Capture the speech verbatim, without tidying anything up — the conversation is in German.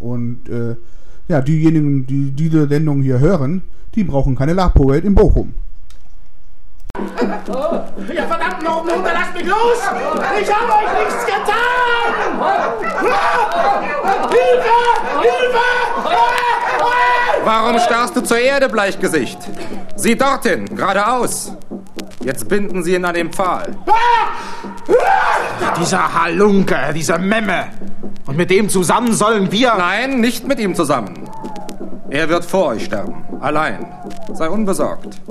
Und äh, ja, diejenigen, die diese Sendung hier hören, die brauchen keine Lachpoet in Bochum. Oh, ihr verdammten oben runter, lasst mich los! Ich habe euch nichts getan! Hilfe! Hilfe! Warum starrst du zur Erde, Bleichgesicht? Sieh dorthin, geradeaus. Jetzt binden sie ihn an den Pfahl. Dieser Halunke, dieser Memme. Und mit dem zusammen sollen wir... Nein, nicht mit ihm zusammen. Er wird vor euch sterben, allein. Sei unbesorgt.